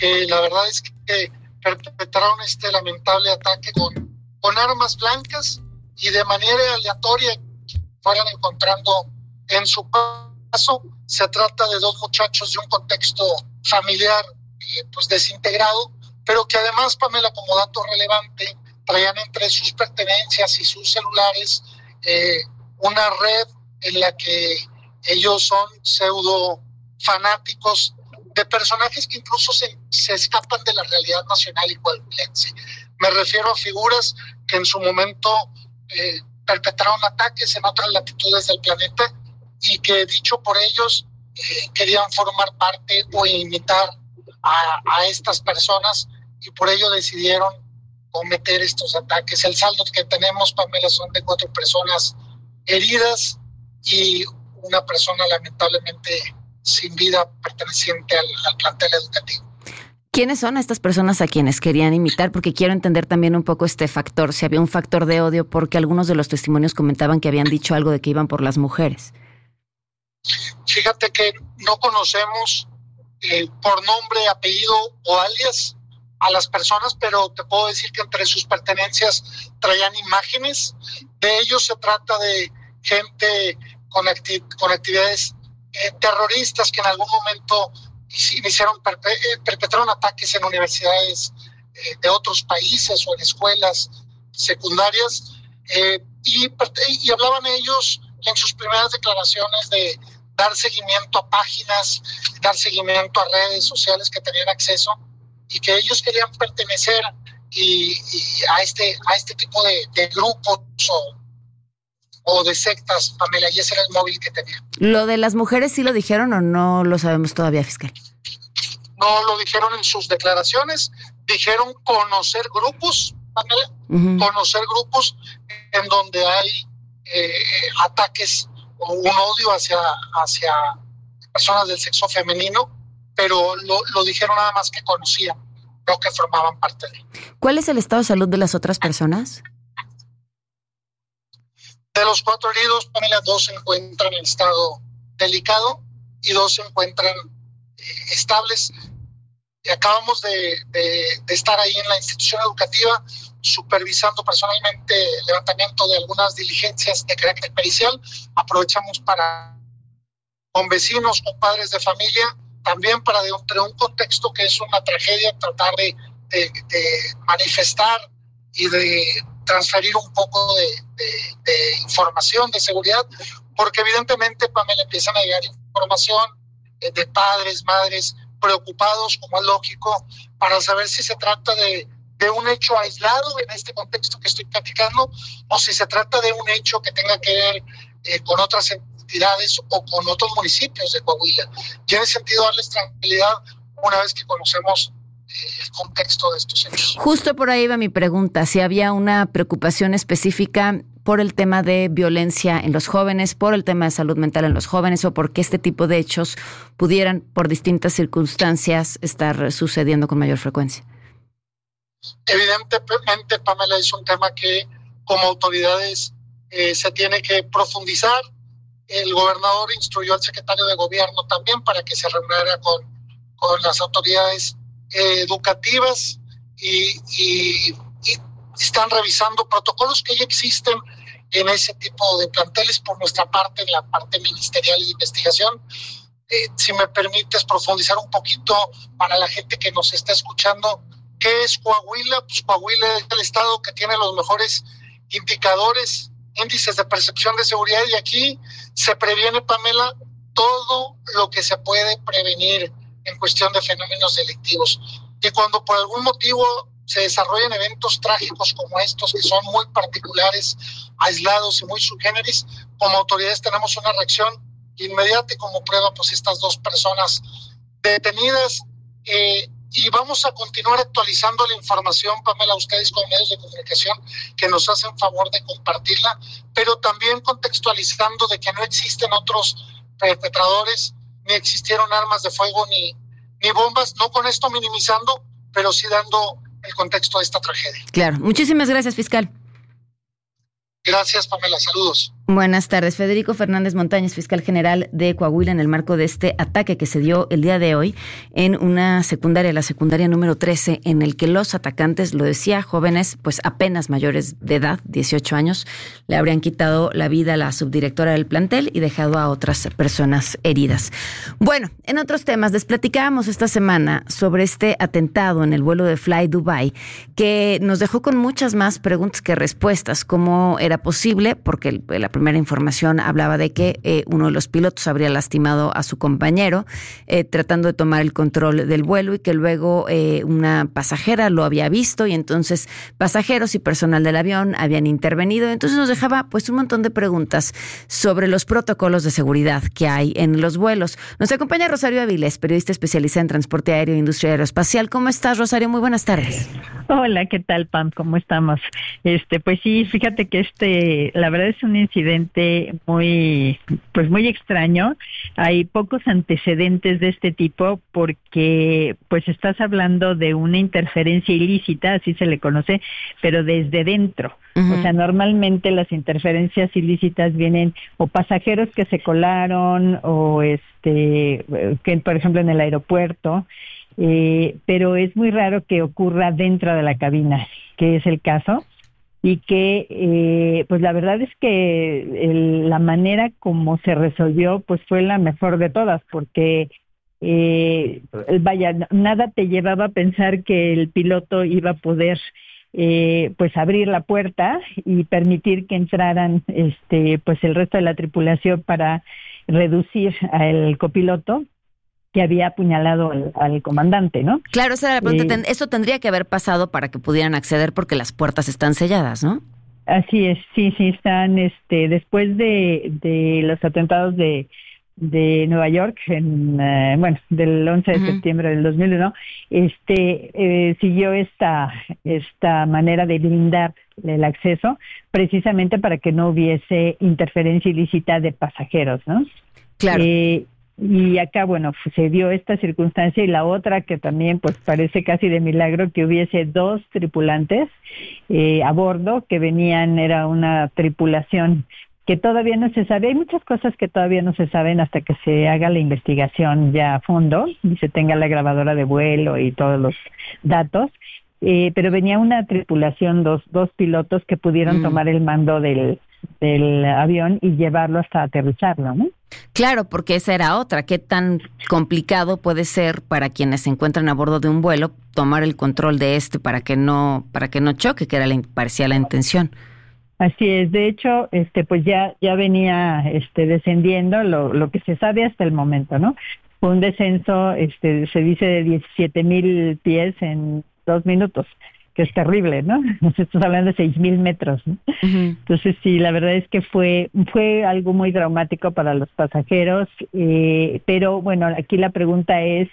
que la verdad es que perpetraron este lamentable ataque con armas blancas y de manera aleatoria fueran encontrando en su paso. Se trata de dos muchachos de un contexto familiar pues desintegrado, pero que además, Pamela, como dato relevante, traían entre sus pertenencias y sus celulares una red en la que ellos son pseudo fanáticos de personajes que incluso se escapan de la realidad nacional y coahuilense. Me refiero a figuras que en su momento perpetraron ataques en otras latitudes del planeta y que, dicho por ellos, querían formar parte o imitar a estas personas, y por ello decidieron cometer estos ataques. El saldo que tenemos, Pamela, son de 4 personas heridas y una persona lamentablemente sin vida perteneciente al plantel educativo. ¿Quiénes son estas personas a quienes querían imitar? Porque quiero entender también un poco este factor, si había un factor de odio, porque algunos de los testimonios comentaban que habían dicho algo de que iban por las mujeres. Fíjate que no conocemos por nombre, apellido o alias a las personas, pero te puedo decir que entre sus pertenencias traían imágenes. De ellos se trata de gente con actividades terroristas que en algún momento perpetraron ataques en universidades de otros países o en escuelas secundarias, y hablaban ellos en sus primeras declaraciones de dar seguimiento a páginas, dar seguimiento a redes sociales que tenían acceso, y que ellos querían pertenecer y a este tipo de grupos o de sectas, Pamela, y ese era el móvil que tenía. ¿Lo de las mujeres sí lo dijeron o no lo sabemos todavía, fiscal? No lo dijeron en sus declaraciones, dijeron conocer grupos, Pamela, conocer grupos en donde hay ataques o un odio hacia personas del sexo femenino, pero lo dijeron nada más que conocían, no que formaban parte de. ¿Cuál es el estado de salud de las otras personas? De los 4 heridos, Pamela, 2 se encuentran en estado delicado y 2 se encuentran estables. Y acabamos de estar ahí en la institución educativa supervisando personalmente el levantamiento de algunas diligencias de carácter pericial. Aprovechamos con vecinos, con padres de familia, también para entre un contexto que es una tragedia, tratar de manifestar y de transferir un poco de información, de seguridad, porque evidentemente, Pamela, empiezan a llegar información de padres, madres preocupados, como es lógico, para saber si se trata de un hecho aislado en este contexto que estoy platicando, o si se trata de un hecho que tenga que ver con otras entidades o con otros municipios de Coahuila. Y en ese sentido, darles tranquilidad una vez que conocemos el contexto de estos hechos. Justo por ahí va mi pregunta, si había una preocupación específica por el tema de violencia en los jóvenes, por el tema de salud mental en los jóvenes, o porque este tipo de hechos pudieran, por distintas circunstancias, estar sucediendo con mayor frecuencia. Evidentemente, Pamela, es un tema que como autoridades se tiene que profundizar. El gobernador instruyó al secretario de gobierno también para que se reuniera con las autoridades educativas y están revisando protocolos que ya existen en ese tipo de planteles por nuestra parte, en la parte ministerial y de investigación. Si me permites profundizar un poquito para la gente que nos está escuchando, ¿qué es Coahuila? Pues Coahuila es el estado que tiene los mejores índices de percepción de seguridad, y aquí se previene, Pamela, todo lo que se puede prevenir en cuestión de fenómenos delictivos. Y cuando por algún motivo se desarrollan eventos trágicos como estos, que son muy particulares, aislados y muy subgéneris, como autoridades tenemos una reacción inmediata, y como prueba, pues estas 2 personas detenidas, y vamos a continuar actualizando la información, Pamela, a ustedes como medios de comunicación que nos hacen favor de compartirla, pero también contextualizando de que no existen otros perpetradores, ni existieron armas de fuego, ni bombas, no con esto minimizando, pero sí dando el contexto de esta tragedia. Claro. Muchísimas gracias, fiscal. Gracias, Pamela. Saludos. Buenas tardes. Federico Fernández Montañez, fiscal general de Coahuila, en el marco de este ataque que se dio el día de hoy en una secundaria, la secundaria número 13, en el que los atacantes, lo decía, jóvenes pues apenas mayores de edad, 18 años, le habrían quitado la vida a la subdirectora del plantel y dejado a otras personas heridas. Bueno, en otros temas, les platicábamos esta semana sobre este atentado en el vuelo de Fly Dubai, que nos dejó con muchas más preguntas que respuestas. ¿Cómo era posible? Porque la primera información hablaba de que uno de los pilotos habría lastimado a su compañero tratando de tomar el control del vuelo, y que luego una pasajera lo había visto, y entonces pasajeros y personal del avión habían intervenido. Entonces nos dejaba pues un montón de preguntas sobre los protocolos de seguridad que hay en los vuelos. Nos acompaña Rosario Avilés, periodista especializada en transporte aéreo e industria aeroespacial. ¿Cómo estás, Rosario? Muy buenas tardes. Hola, ¿qué tal, Pam? ¿Cómo estamos? Pues sí, fíjate que la verdad es un incidente muy extraño. Hay pocos antecedentes de este tipo porque pues estás hablando de una interferencia ilícita, así se le conoce, pero desde dentro. Uh-huh. O sea, normalmente las interferencias ilícitas vienen o pasajeros que se colaron o que por ejemplo en el aeropuerto, pero es muy raro que ocurra dentro de la cabina, que es el caso. Y que pues la verdad es que la manera como se resolvió pues fue la mejor de todas, porque nada te llevaba a pensar que el piloto iba a poder pues abrir la puerta y permitir que entraran pues el resto de la tripulación para reducir al copiloto que había apuñalado al comandante, ¿no? Claro, esa era la pregunta. Eso tendría que haber pasado para que pudieran acceder, porque las puertas están selladas, ¿no? Así es, sí, están, después de los atentados de Nueva York, del 11 de uh-huh. septiembre del 2001, siguió esta manera de blindar el acceso, precisamente para que no hubiese interferencia ilícita de pasajeros, ¿no? Claro. Y acá, se dio esta circunstancia, y la otra que también pues parece casi de milagro, que hubiese 2 tripulantes a bordo que venían, era una tripulación que todavía no se sabe. Hay muchas cosas que todavía no se saben hasta que se haga la investigación ya a fondo y se tenga la grabadora de vuelo y todos los datos. Pero venía una tripulación, dos pilotos que pudieron tomar el mando del avión y llevarlo hasta aterrizarlo, ¿no? Claro, porque esa era otra. ¿Qué tan complicado puede ser para quienes se encuentran a bordo de un vuelo tomar el control de para que no choque, que parecía la intención? Así es. De hecho, pues ya venía descendiendo lo que se sabe hasta el momento, ¿no? Fue un descenso, se dice, de 17,000 pies en 2 minutos, que es terrible, ¿no? Estamos hablando de 6,000 metros, ¿no? Uh-huh. Entonces, sí, la verdad es que fue algo muy traumático para los pasajeros, pero bueno, aquí la pregunta es,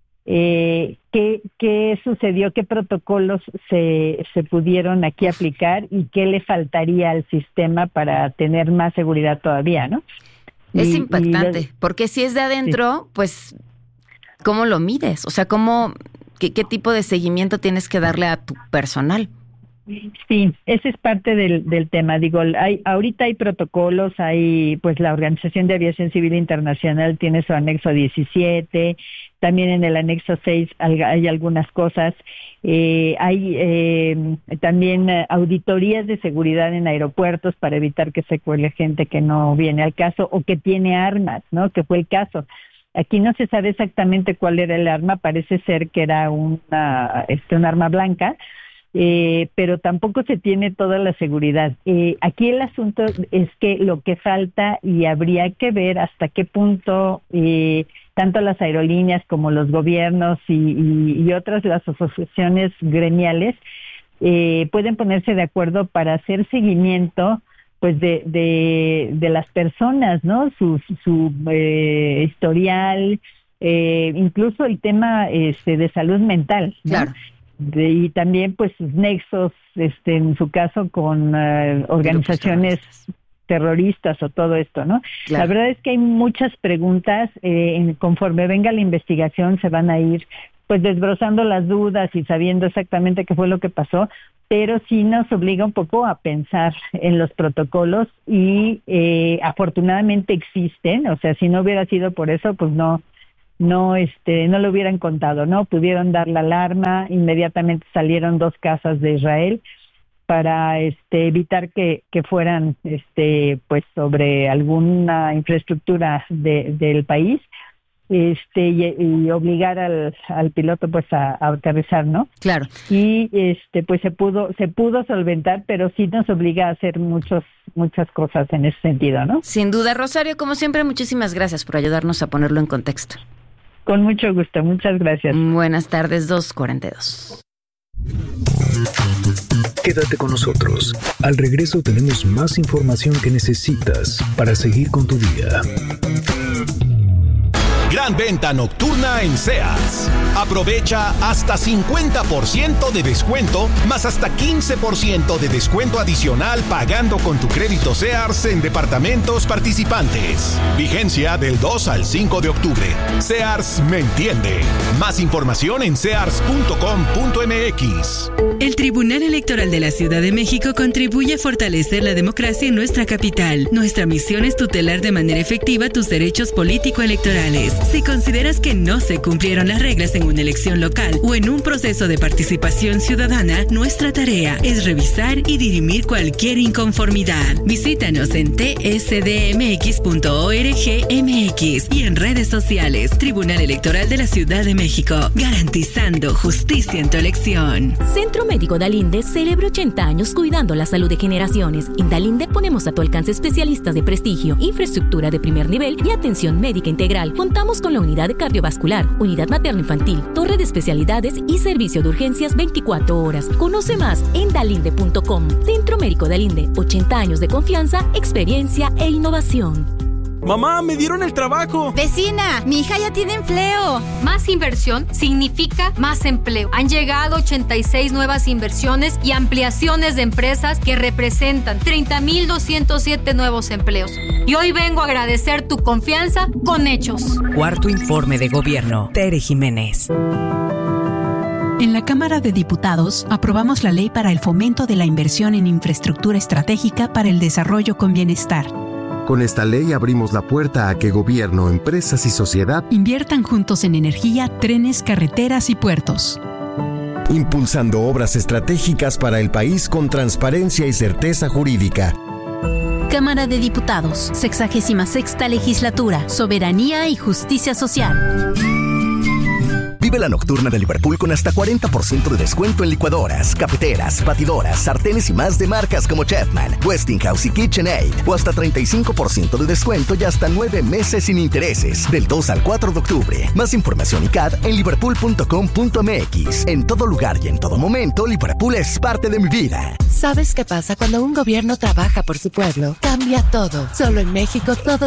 ¿qué sucedió? ¿Qué protocolos se pudieron aquí aplicar? ¿Y qué le faltaría al sistema para tener más seguridad todavía, no? Es impactante, porque si es de adentro, sí, pues, ¿cómo lo mides? O sea, ¿qué tipo de seguimiento tienes que darle a tu personal? Sí, ese es parte del tema. Digo, ahorita hay protocolos, pues la Organización de Aviación Civil Internacional tiene su anexo 17, también en el anexo 6 hay algunas cosas. Hay también auditorías de seguridad en aeropuertos para evitar que se cuele gente que no viene al caso o que tiene armas, ¿no? Que fue el caso. Aquí no se sabe exactamente cuál era el arma, parece ser que era un arma blanca, pero tampoco se tiene toda la seguridad. Aquí el asunto es que lo que falta, y habría que ver hasta qué punto tanto las aerolíneas como los gobiernos y otras, las asociaciones gremiales, pueden ponerse de acuerdo para hacer seguimiento pues de las personas, ¿no? Su historial, incluso el tema de salud mental, ¿no? Claro. Y también pues sus nexos, en su caso con organizaciones terroristas o todo esto, ¿no? Claro. La verdad es que hay muchas preguntas, conforme venga la investigación se van a ir pues desbrozando las dudas y sabiendo exactamente qué fue lo que pasó, pero sí nos obliga un poco a pensar en los protocolos y afortunadamente existen, o sea, si no hubiera sido por eso, pues no lo hubieran contado, ¿no? Pudieron dar la alarma, inmediatamente salieron 2 casas de Israel para evitar que fueran pues sobre alguna infraestructura del país, y obligar al piloto pues a aterrizar, ¿no? Claro. Y pues se pudo solventar, pero sí nos obliga a hacer muchas cosas en ese sentido, ¿no? Sin duda. Rosario, como siempre, muchísimas gracias por ayudarnos a ponerlo en contexto. Con mucho gusto, muchas gracias. Buenas tardes, 2:42. Quédate con nosotros. Al regreso tenemos más información que necesitas para seguir con tu día. Gran venta nocturna en Sears. Aprovecha hasta 50% de descuento, más hasta 15% de descuento adicional pagando con tu crédito Sears en departamentos participantes. Vigencia del 2 al 5 de octubre. Sears me entiende. Más información en sears.com.mx. El Tribunal Electoral de la Ciudad de México contribuye a fortalecer la democracia en nuestra capital. Nuestra misión es tutelar de manera efectiva tus derechos político-electorales. Si consideras que no se cumplieron las reglas en una elección local o en un proceso de participación ciudadana, nuestra tarea es revisar y dirimir cualquier inconformidad. Visítanos en tsdmx.org.mx y en redes sociales. Tribunal Electoral de la Ciudad de México, garantizando justicia en tu elección. Centro Médico Dalinde celebra 80 años cuidando la salud de generaciones. En Dalinde ponemos a tu alcance especialistas de prestigio, infraestructura de primer nivel y atención médica integral. Contamos con la unidad de cardiovascular, unidad materno-infantil, torre de especialidades y servicio de urgencias 24 horas. Conoce más en dalinde.com. Centro Médico Dalinde, 80 años de confianza, experiencia e innovación. ¡Mamá, me dieron el trabajo! ¡Vecina, mi hija ya tiene empleo! Más inversión significa más empleo. Han llegado 86 nuevas inversiones y ampliaciones de empresas que representan 30,207 nuevos empleos. Y hoy vengo a agradecer tu confianza con hechos. Cuarto informe de gobierno. Tere Jiménez. En la Cámara de Diputados aprobamos la ley para el fomento de la inversión en infraestructura estratégica para el desarrollo con bienestar. Con esta ley abrimos la puerta a que gobierno, empresas y sociedad inviertan juntos en energía, trenes, carreteras y puertos. Impulsando obras estratégicas para el país con transparencia y certeza jurídica. Cámara de Diputados, 66ª Legislatura, Soberanía y Justicia Social. Vive la nocturna de Liverpool con hasta 40% de descuento en licuadoras, cafeteras, batidoras, sartenes y más de marcas como Chefman, Westinghouse y KitchenAid. O hasta 35% de descuento y hasta 9 meses sin intereses. Del 2 al 4 de octubre. Más información y CAD en liverpool.com.mx. En todo lugar y en todo momento, Liverpool es parte de mi vida. ¿Sabes qué pasa cuando un gobierno trabaja por su pueblo? Cambia todo. Solo en México todo